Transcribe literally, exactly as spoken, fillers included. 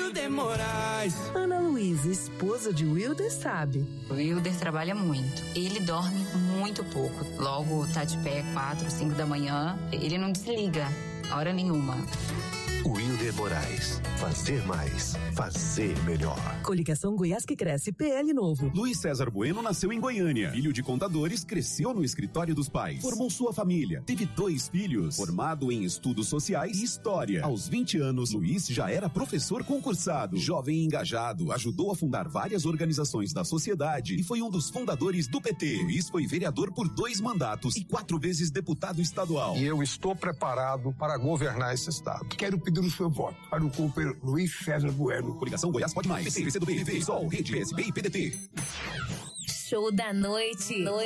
Wilder Moraes. Ana Luísa, esposa de Wilder, sabe. O Wilder trabalha muito. Ele dorme muito pouco. Logo tá de pé quatro, cinco da manhã. Ele não desliga, hora nenhuma. Wilder Moraes. Fazer mais. Fazer melhor. Coligação Goiás que Cresce, P L novo. Luiz César Bueno nasceu em Goiânia. Filho de contadores, cresceu no escritório dos pais. Formou sua família. Teve dois filhos. Formado em estudos sociais e história. Aos vinte anos, Luiz já era professor concursado. Jovem e engajado, ajudou a fundar várias organizações da sociedade e foi um dos fundadores do P T. Luiz foi vereador por dois mandatos e quatro vezes deputado estadual. E eu estou preparado para governar esse estado. Quero pedir o seu voto para o companheiro Luiz César Bueno. Coligação Goiás Pode Mais. P C, P C do B, P V, Sol, Rede, P S B e P D T. Show da noite.